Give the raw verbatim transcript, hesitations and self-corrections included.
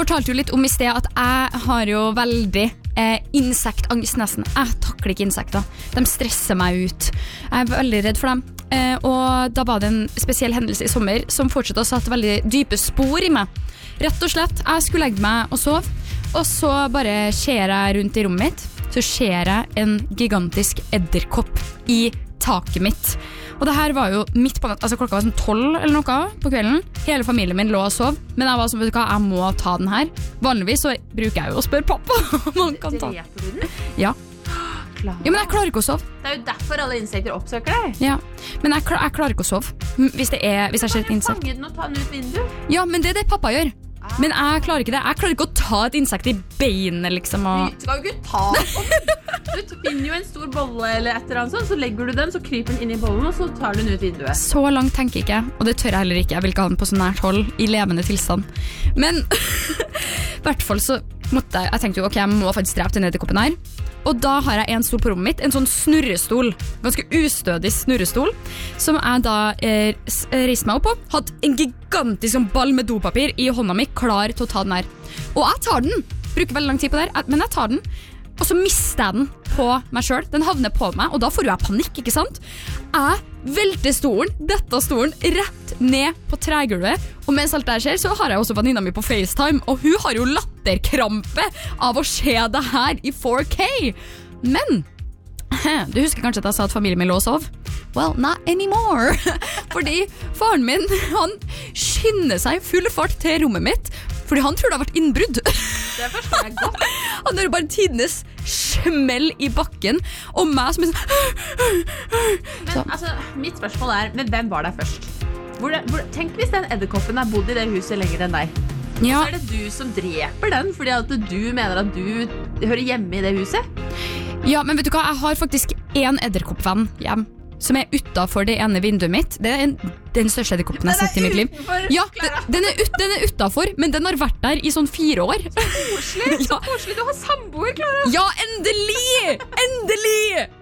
fortalte jo litt om I sted at jeg har jo veldig eh, insektangst nesten. Jeg takler ikke insekter. De stresser meg ut. Jeg er veldig redd for dem. Eh, og da var det en spesiell hendelse I sommer som fortsatt har satt veldig dype spor I meg. Rett og slett, jeg skulle legge meg og sove, og så bare ser jeg rundt I rommet mitt, så ser jeg en gigantisk edderkopp I taket mitt. Og det her var jo midt på natt, altså klokka var sånn tolv eller noe på kvelden. Hele familien min lå og sov, men jeg var sånn, vet du hva, jeg må ta den her. Vanligvis så bruker jeg jo å spørre pappa om han kan ta den. Dreper du den? Ja. Ja, men jeg klarer ikke å sove. Det er jo derfor alle insekter oppsøker deg. Ja, men jeg, klar, jeg klarer ikke å sove. Hvis det er, hvis jeg ser et insekt. Fange den og ta den ut vinduet. Ja, men det er det pappa gjør. Men jeg klarer ikke det. Jeg klarer ikke å ta et insekt I beinet, liksom. Og... Du skal jo ikke ta den. Du finner jo en stor bolle eller et eller annet sånt, så legger du den, så kryper den inn I bollen, og så tar du den ut vinduet. Så langt tenker jeg ikke, og det tør jeg heller ikke. Jeg vil ikke ha den på så nært hold I levende tilstand. Men I hvert fall så måtte jeg, jeg tenkte jo, ok, jeg må faktisk drepe den edderkoppen her. Og da har jeg en stol på rommet mitt, en sånn snurrestol, ganske ustødig snurrestol, som jeg da eh, reiste meg opp på, hadde en gigantisk sånn ball med dopapir I hånda mi, klar til å ta den her. Og jeg tar den, bruker veldig lang tid på det her, men jeg tar den, og så mister jeg den på meg selv. Den havner på meg, og da får jo jeg panikk, ikke sant? Jeg velter stolen, dette stolen, rett ned på tregulvet, og mens alt det skjer, så har jeg også venninna mi på FaceTime, og hun har jo latterkrampe av å se det her I four K. Men, du husker kanskje at jeg sa at familien min lå og sov? Well, not anymore. Fordi faren min, han skynder seg full fart til rommet mitt, fordi han tror det har vært innbrudd. Det forstår jeg godt. Han hører bare tidenes smell I bakken, og meg som er sånn... Men altså, mitt spørsmål er, men hvem var der først? Hvor det, hvor, tenk hvis den edderkoppen har bodd I det huset lenger enn deg. Ja. Så er det du som dreper den, fordi at du mener at du hører hjemme I det huset. Ja, men vet du hva, jeg har faktisk en edderkoppvenn hjem, som er utenfor det ene vinduet mitt. Det er en, den største edderkoppen jeg har sett I mitt liv. Ja, den, den, er ut, den er utenfor, men den har vært der I sånn fire år. Så koselig, så koselig. Du har samboer, Clara. Ja, endelig! Endelig!